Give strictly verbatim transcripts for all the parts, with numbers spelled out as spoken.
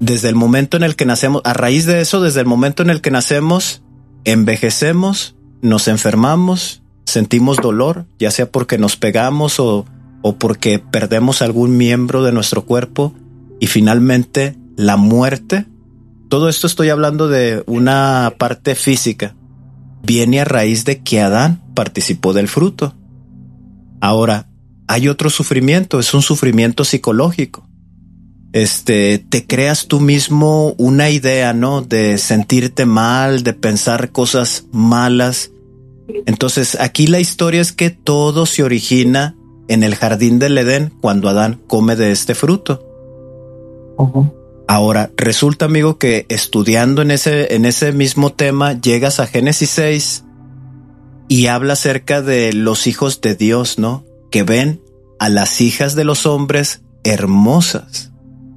desde el momento en el que nacemos, a raíz de eso, desde el momento en el que nacemos, envejecemos, nos enfermamos, sentimos dolor, ya sea porque nos pegamos o, o porque perdemos algún miembro de nuestro cuerpo, y finalmente la muerte. Todo esto estoy hablando de una parte física. Viene a raíz de que Adán participó del fruto. Ahora, hay otro sufrimiento, es un sufrimiento psicológico. Este, te creas tú mismo una idea, ¿no? De sentirte mal, de pensar cosas malas. Entonces, aquí la historia es que todo se origina en el jardín del Edén cuando Adán come de este fruto. Uh-huh. Ahora, resulta, amigo, que estudiando en ese, en ese mismo tema, llegas a Génesis seis y habla acerca de los hijos de Dios, ¿no? Que ven a las hijas de los hombres hermosas.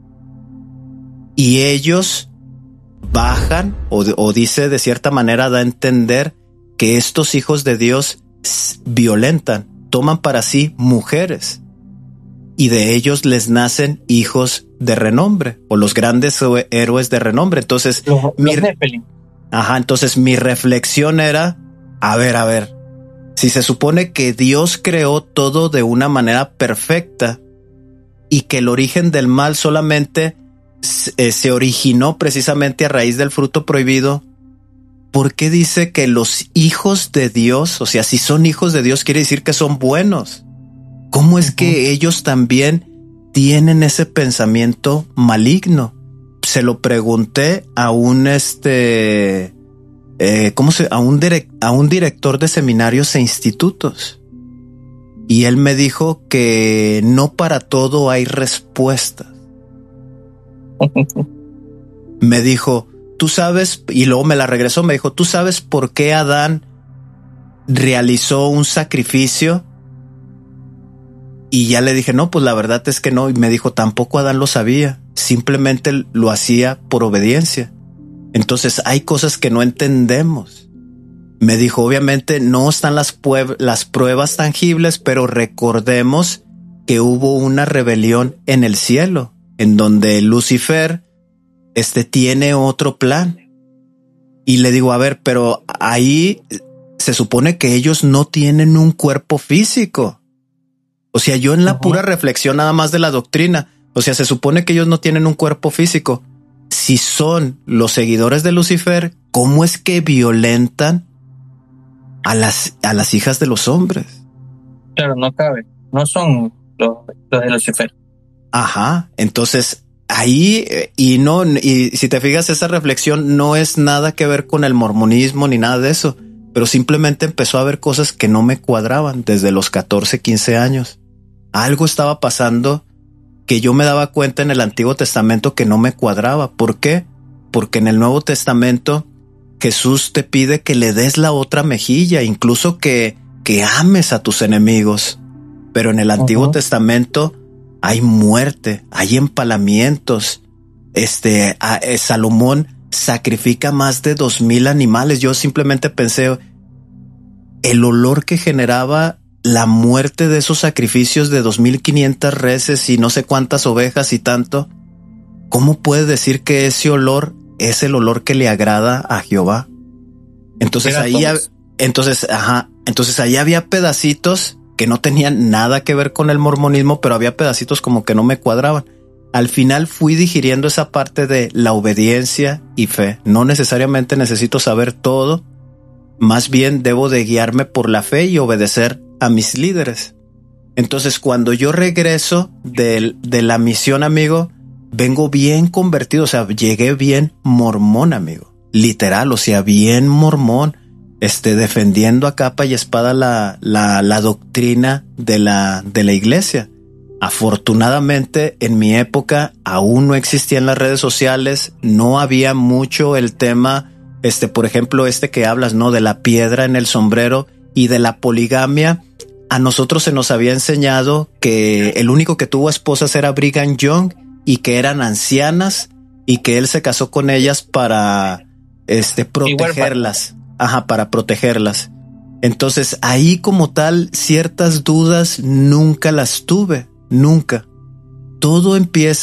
Y ellos bajan, o, o dice de cierta manera, da a entender que estos hijos de Dios violentan, toman para sí mujeres. Y de ellos les nacen hijos de renombre, o los grandes héroes de renombre. Entonces, los, mi, los ajá, entonces mi reflexión era, a ver, a ver, si se supone que Dios creó todo de una manera perfecta y que el origen del mal solamente se, se originó precisamente a raíz del fruto prohibido, ¿por qué dice que los hijos de Dios, o sea, si son hijos de Dios, quiere decir que son buenos? ¿Cómo es que ellos también tienen ese pensamiento maligno? Se lo pregunté a un este, eh, ¿cómo se? A un direct, a un director de seminarios e institutos, y él me dijo que no para todo hay respuesta. Me dijo, tú sabes, y luego me la regresó, me dijo, ¿tú sabes por qué Adán realizó un sacrificio? Y ya le dije, no, pues la verdad es que no. Y me dijo, tampoco Adán lo sabía. Simplemente lo hacía por obediencia. Entonces hay cosas que no entendemos. Me dijo, obviamente no están las, pue- las pruebas tangibles, pero recordemos que hubo una rebelión en el cielo, en donde Lucifer este, tiene otro plan. Y le digo, a ver, pero ahí se supone que ellos no tienen un cuerpo físico. O sea, yo en la uh-huh. pura reflexión nada más de la doctrina, o sea, se supone que ellos no tienen un cuerpo físico. Si son los seguidores de Lucifer, ¿cómo es que violentan a las, a las hijas de los hombres? Claro, no cabe. No son los, los de Lucifer. Ajá. Entonces, ahí, y no, y si te fijas, esa reflexión no es nada que ver con el mormonismo ni nada de eso, pero simplemente empezó a ver cosas que no me cuadraban desde los catorce, quince años. Algo estaba pasando que yo me daba cuenta en el Antiguo Testamento que no me cuadraba. ¿Por qué? Porque en el Nuevo Testamento Jesús te pide que le des la otra mejilla, incluso que, que ames a tus enemigos. Pero en el Antiguo uh-huh. Testamento hay muerte, hay empalamientos. Este, a, a Salomón sacrifica más de dos mil animales. Yo simplemente pensé, el olor que generaba la muerte de esos sacrificios de dos mil quinientas reses y no sé cuántas ovejas y tanto, ¿cómo puede decir que ese olor es el olor que le agrada a Jehová? Entonces ahí, entonces, ajá, entonces ahí había pedacitos que no tenían nada que ver con el mormonismo, pero había pedacitos como que no me cuadraban. Al final fui digiriendo esa parte de la obediencia y fe. No necesariamente necesito saber todo, más bien debo de guiarme por la fe y obedecer a mis líderes. Entonces, cuando yo regreso de, de la misión, amigo, vengo bien convertido, o sea, llegué bien mormón, amigo. Literal, o sea, bien mormón, este, defendiendo a capa y espada la, la, la doctrina de la, de la iglesia. Afortunadamente, en mi época aún no existían las redes sociales, no había mucho el tema, este, por ejemplo, este que hablas, ¿no? De la piedra en el sombrero y de la poligamia. A nosotros se nos había enseñado que el único que tuvo esposas era Brigham Young y que eran ancianas y que él se casó con ellas para, este, protegerlas. Ajá, para protegerlas. Entonces, ahí como tal, ciertas dudas nunca las tuve. Nunca. Todo empieza